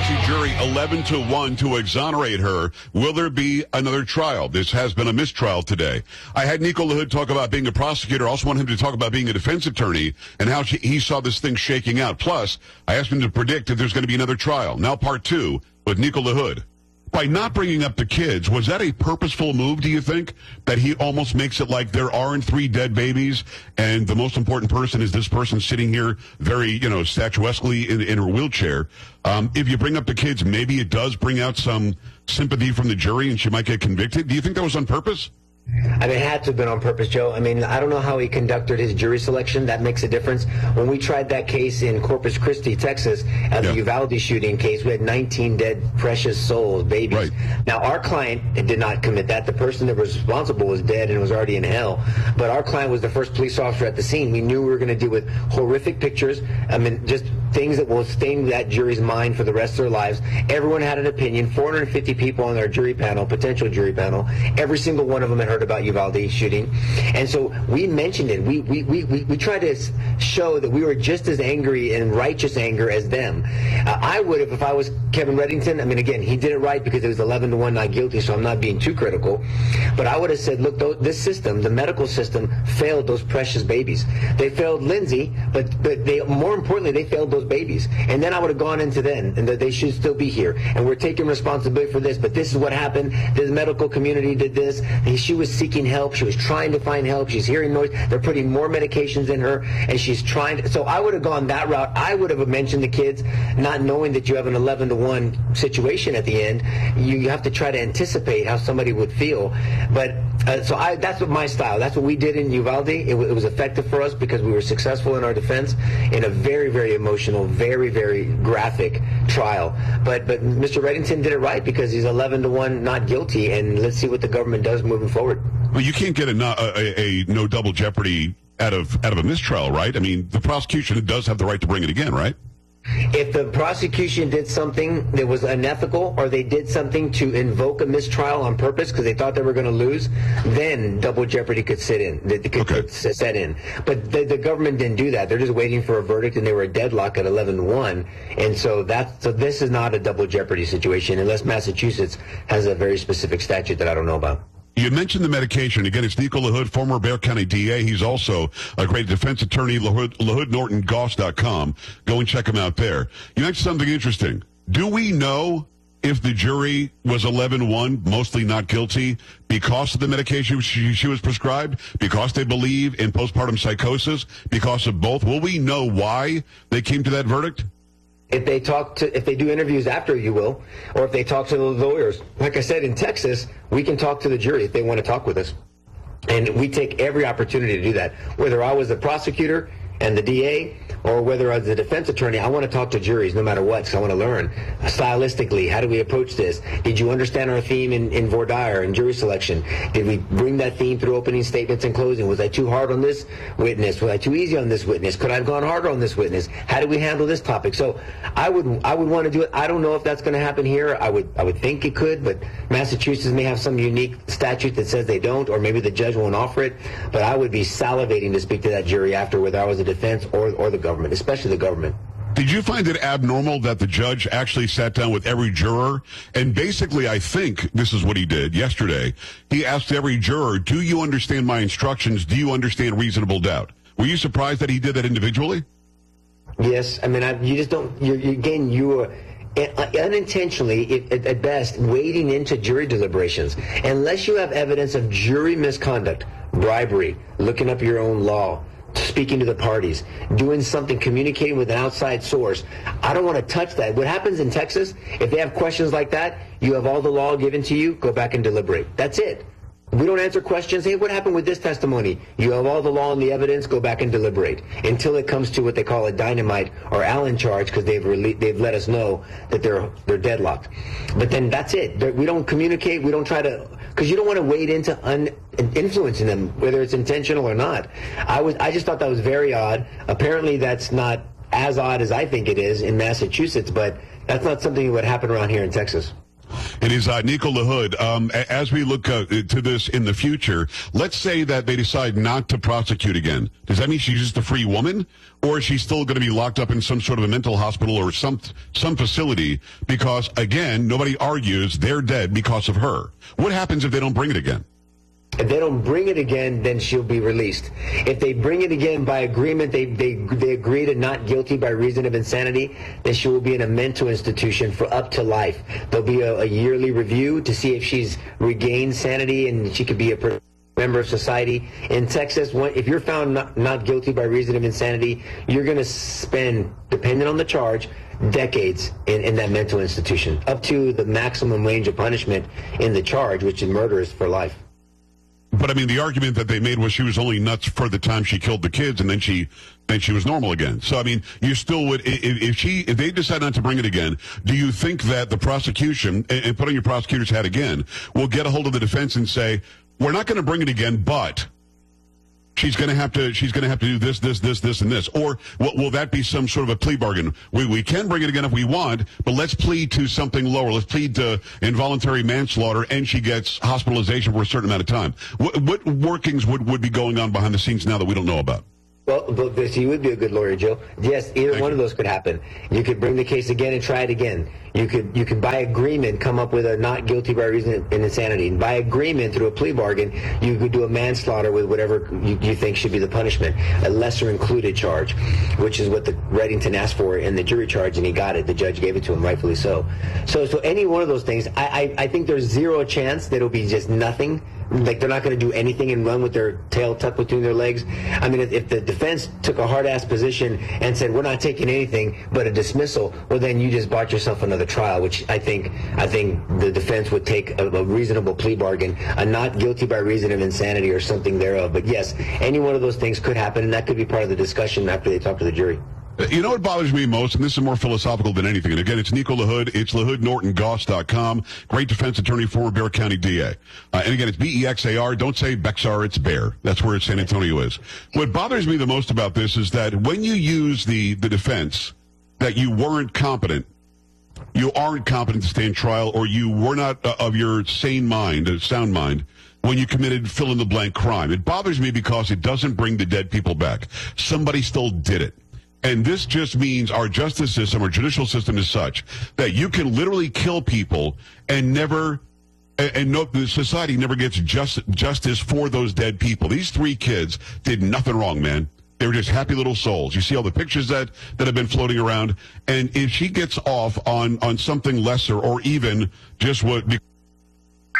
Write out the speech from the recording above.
Guilty jury 11-1 to exonerate her. Will there be another trial? This has been a mistrial today. I had Nico LaHood talk about being a prosecutor. I also want him to talk about being a defense attorney and how he saw this thing shaking out. Plus, I asked him to predict if there's going to be another trial. Now part 2 with Nico LaHood. By not bringing up the kids, was that a purposeful move, do you think? That he almost makes it like there aren't 3 dead babies, and the most important person is this person sitting here very, statuesquely in her wheelchair. If you bring up the kids, maybe it does bring out some sympathy from the jury, and she might get convicted. Do you think that was on purpose? I mean, it had to have been on purpose, Joe. I mean, I don't know how he conducted his jury selection. That makes a difference. When we tried that case in Corpus Christi, Texas, the Uvalde shooting case, we had 19 dead, precious souls, babies. Right. Now, our client did not commit that. The person that was responsible was dead and was already in hell. But our client was the first police officer at the scene. We knew we were going to deal with horrific pictures. I mean, just things that will stain that jury's mind for the rest of their lives. Everyone had an opinion. 450 people on our jury panel, potential jury panel. Every single one of them had heard about Uvalde shooting, and so we mentioned it. We tried to show that we were just as angry and righteous anger as them. I would have, if I was Kevin Reddington. I mean, again, he did it right because it was 11-1 not guilty, so I'm not being too critical. But I would have said, look, this system, the medical system, failed those precious babies. They failed Lindsay, but they, more importantly, they failed those babies. And then I would have gone into and that they should still be here, and we're taking responsibility for this. But this is what happened. The medical community did this. She was seeking help. She was trying to find help. She's hearing noise. They're putting more medications in her, and she's trying to. So I would have gone that route. I would have mentioned the kids, not knowing that you have an 11-1 situation at the end. You have to try to anticipate how somebody would feel. But that's what my style. That's what we did in Uvalde. It was effective for us because we were successful in our defense in a very, very emotional, very, very graphic trial. But Mr. Reddington did it right because he's 11-1 not guilty, and let's see what the government does moving forward. Well, you can't get a no double jeopardy out of a mistrial, right? I mean, the prosecution does have the right to bring it again, right? If the prosecution did something that was unethical, or they did something to invoke a mistrial on purpose because they thought they were going to lose, then double jeopardy could set in. But the government didn't do that. They're just waiting for a verdict, and they were a deadlock at 11-1. And so this is not a double jeopardy situation unless Massachusetts has a very specific statute that I don't know about. You mentioned the medication. Again, it's Nico LaHood, former Bexar County DA. He's also a great defense attorney, LaHoodNortonGoss.com. Go and check him out there. You mentioned something interesting. Do we know if the jury was 11-1, mostly not guilty, because of the medication she was prescribed, because they believe in postpartum psychosis, because of both? Will we know why they came to that verdict? If they do interviews after, you will, or if they talk to the lawyers. Like I said, in Texas, we can talk to the jury if they want to talk with us. And we take every opportunity to do that. Whether I was the prosecutor and the DA, or whether I was the defense attorney, I want to talk to juries no matter what, because I want to learn. Stylistically, how do we approach this? Did you understand our theme in voir dire and jury selection? Did we bring that theme through opening statements and closing? Was I too hard on this witness? Was I too easy on this witness? Could I have gone harder on this witness? How do we handle this topic? So I would want to do it. I don't know if that's going to happen here. I would think it could, but Massachusetts may have some unique statute that says they don't, or maybe the judge won't offer it. But I would be salivating to speak to that jury after, whether I was the defense or the government, especially the government. Did you find it abnormal that the judge actually sat down with every juror? And basically, I think this is what he did yesterday. He asked every juror, do you understand my instructions? Do you understand reasonable doubt? Were you surprised that he did that individually? Yes. I mean, you just don't, you were unintentionally, at best, wading into jury deliberations. Unless you have evidence of jury misconduct, bribery, looking up your own law, speaking to the parties, doing something, communicating with an outside source. I don't want to touch that. What happens in Texas, if they have questions like that, you have all the law given to you, go back and deliberate. That's it. We don't answer questions. Hey, what happened with this testimony? You have all the law and the evidence, go back and deliberate until it comes to what they call a dynamite or Allen charge, because they've let us know that they're deadlocked. But then that's it. We don't communicate. We don't try to, because you don't want to wade into influencing them, whether it's intentional or not. I just thought that was very odd. Apparently that's not as odd as I think it is in Massachusetts, but that's not something that would happen around here in Texas. It is Nico LaHood. As we look to this in the future, let's say that they decide not to prosecute again. Does that mean she's just a free woman? Or is she still going to be locked up in some sort of a mental hospital or some facility? Because, again, nobody argues they're dead because of her. What happens if they don't bring it again? If they don't bring it again, then she'll be released. If they bring it again by agreement, they agree to not guilty by reason of insanity, then she will be in a mental institution for up to life. There'll be a yearly review to see if she's regained sanity and she could be a member of society. In Texas, if you're found not guilty by reason of insanity, you're going to spend, depending on the charge, decades in that mental institution, up to the maximum range of punishment in the charge, which is murder is for life. But I mean, the argument that they made was she was only nuts for the time she killed the kids, and then she was normal again. So I mean, you still would, if they decide not to bring it again, do you think that the prosecution, and put on your prosecutor's hat again, will get a hold of the defense and say, we're not going to bring it again, but she's going to have to do this, and this? Or will that be some sort of a plea bargain? We can bring it again if we want, but let's plead to something lower. Let's plead to involuntary manslaughter, and she gets hospitalization for a certain amount of time. What workings would be going on behind the scenes now that we don't know about? Well, you would be a good lawyer, Joe. Yes, either one of those could happen. You could bring the case again and try it again. You could by agreement come up with a not guilty by reason of insanity. And by agreement through a plea bargain, you could do a manslaughter with whatever you think should be the punishment, a lesser included charge, which is what the Reddington asked for in the jury charge, and he got it. The judge gave it to him, rightfully so. So any one of those things, I think there's zero chance that it'll be just nothing. Like, they're not going to do anything and run with their tail tucked between their legs. I mean, if the defense took a hard-ass position and said, we're not taking anything but a dismissal, well, then you just bought yourself another trial, which I think the defense would take a reasonable plea bargain, a not guilty by reason of insanity or something thereof. But yes, any one of those things could happen, and that could be part of the discussion after they talk to the jury. You know what bothers me most, and this is more philosophical than anything, and again, it's Nico LaHood. It's LaHoodNortonGoss.com. Great defense attorney, former Bexar County DA. And again, it's Bexar. Don't say Bexar, it's Bear. That's where San Antonio is. What bothers me the most about this is that when you use the defense that you weren't competent, you aren't competent to stand trial, or you were not of your sound mind, when you committed fill-in-the-blank crime. It bothers me because it doesn't bring the dead people back. Somebody still did it. And this just means our justice system, our judicial system is such that you can literally kill people and the society never gets justice for those dead people. These three kids did nothing wrong, man. They were just happy little souls. You see all the pictures that have been floating around. And if she gets off on something lesser, or even just what